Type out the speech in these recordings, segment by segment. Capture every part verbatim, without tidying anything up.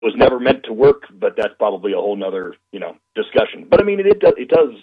was never meant to work, but that's probably a whole nother, you know, discussion. But I mean, it, it does, it does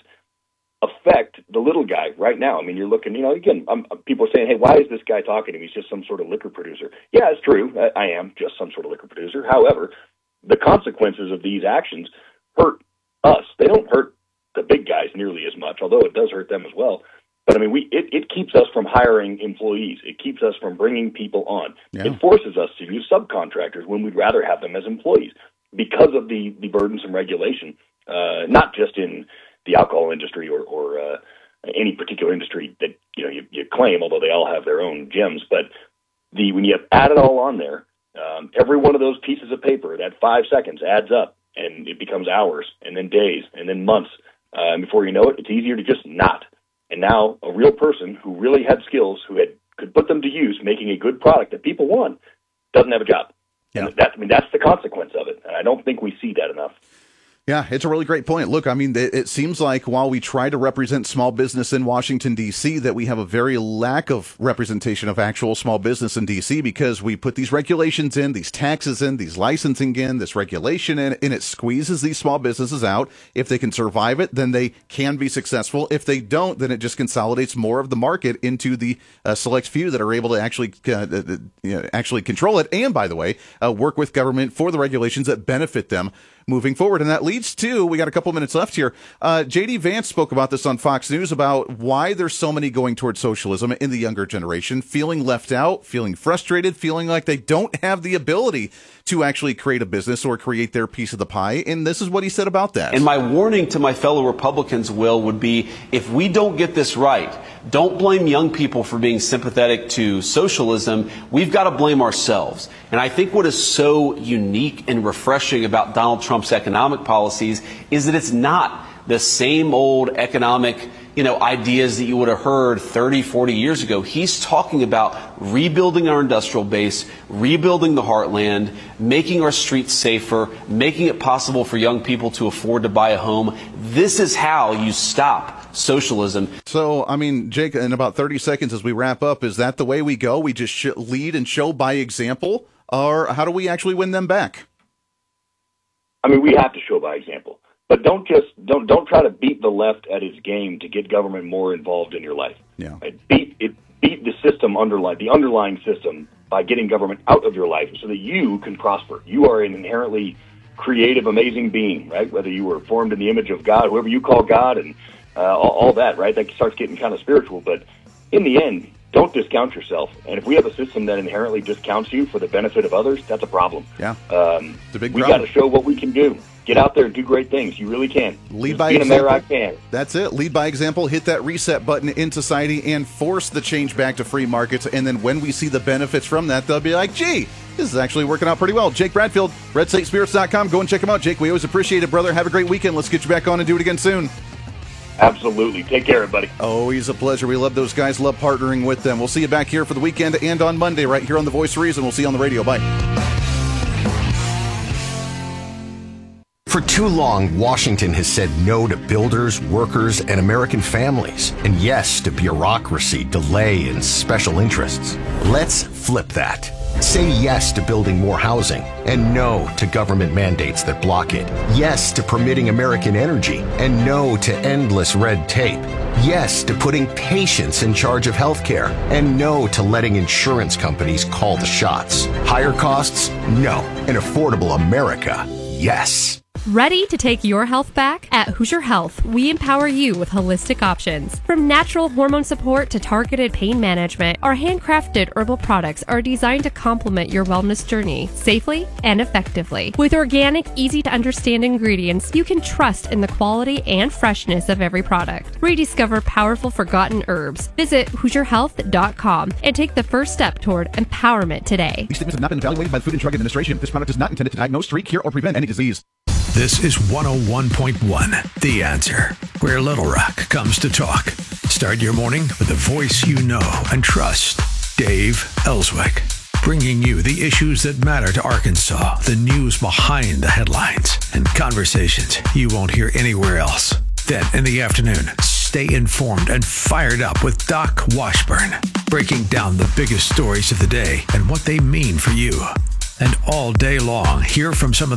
affect the little guy right now. I mean, you're looking, you know, again, I'm, people are saying, hey, why is this guy talking to me? He's just some sort of liquor producer. Yeah, it's true. I, I am just some sort of liquor producer. However, the consequences of these actions hurt us. They don't hurt the big guys nearly as much, although it does hurt them as well. But I mean, we it, it keeps us from hiring employees. It keeps us from bringing people on. Yeah. It forces us to use subcontractors when we'd rather have them as employees because of the, the burdensome regulation, uh, not just in the alcohol industry or, or uh, any particular industry that you know you, you claim, although they all have their own gems. But the when you add it all on there, um, every one of those pieces of paper, that five seconds adds up, and it becomes hours, and then days, and then months. Uh, and before you know it, it's easier to just not. And now a real person who really had skills, who had could put them to use, making a good product that people want, doesn't have a job. Yeah. And that, I mean, that's the consequence of it. And I don't think we see that enough. Yeah, it's a really great point. Look, I mean, it seems like while we try to represent small business in Washington, D C, that we have a very lack of representation of actual small business in D C because we put these regulations in, these taxes in, these licensing in, this regulation in, and it squeezes these small businesses out. If they can survive it, then they can be successful. If they don't, then it just consolidates more of the market into the uh, select few that are able to actually uh, you know, actually control it. And, by the way, uh, work with government for the regulations that benefit them moving forward. And that leads to, we got a couple minutes left here. Uh, J D Vance spoke about this on Fox News about why there's so many going towards socialism in the younger generation, feeling left out, feeling frustrated, feeling like they don't have the ability to actually create a business or create their piece of the pie. And this is what he said about that. And my warning to my fellow Republicans, Will, would be if we don't get this right, don't blame young people for being sympathetic to socialism. We've got to blame ourselves. And I think what is so unique and refreshing about Donald Trump's economic policies is that it's not the same old economic, you know, ideas that you would have heard thirty, forty years ago. He's talking about rebuilding our industrial base, rebuilding the heartland, making our streets safer, making it possible for young people to afford to buy a home. This is how you stop socialism. So, I mean, Jake, in about thirty seconds as we wrap up, is that the way we go? We just sh- lead and show by example? Or how do we actually win them back? I mean, we have to show by example. But don't just don't don't try to beat the left at its game to get government more involved in your life. Yeah. Right? Beat it beat the system underlying the underlying system by getting government out of your life so that you can prosper. You are an inherently creative, amazing being, right? Whether you were formed in the image of God, whoever you call God, and uh, all, all that, right? That starts getting kind of spiritual. But in the end, don't discount yourself. And if we have a system that inherently discounts you for the benefit of others, that's a problem. Yeah, um, it's a big we problem. got to show what we can do. Get out there and do great things. You really can. Lead Just by being example. a mayor, I can. That's it. Lead by example. Hit that reset button in society and force the change back to free markets. And then when we see the benefits from that, they'll be like, gee, this is actually working out pretty well. Jake Bradfield, red state spirits dot com. Go and check him out. Jake, we always appreciate it, brother. Have a great weekend. Let's get you back on and do it again soon. Absolutely. Take care, everybody. Always a pleasure. We love those guys. Love partnering with them. We'll see you back here for the weekend and on Monday right here on The Voice of Reason. We'll see you on the radio. Bye. For too long, Washington has said no to builders, workers, and American families, and yes to bureaucracy, delay, and special interests. Let's flip that. Say yes to building more housing, and no to government mandates that block it. Yes to permitting American energy, and no to endless red tape. Yes to putting patients in charge of healthcare, and no to letting insurance companies call the shots. Higher costs? No. An affordable America? Yes. Ready to take your health back? At Hoosier Health, we empower you with holistic options. From natural hormone support to targeted pain management, our handcrafted herbal products are designed to complement your wellness journey safely and effectively. With organic, easy-to-understand ingredients, you can trust in the quality and freshness of every product. Rediscover powerful forgotten herbs. Visit Hoosier Health dot com and take the first step toward empowerment today. These statements have not been evaluated by the Food and Drug Administration. This product is not intended to diagnose, treat, cure, or prevent any disease. This is one oh one point one, The Answer, where Little Rock comes to talk. Start your morning with a voice you know and trust. Dave Ellswick, bringing you the issues that matter to Arkansas, the news behind the headlines, and conversations you won't hear anywhere else. Then in the afternoon, stay informed and fired up with Doc Washburn, breaking down the biggest stories of the day and what they mean for you. And all day long, hear from some of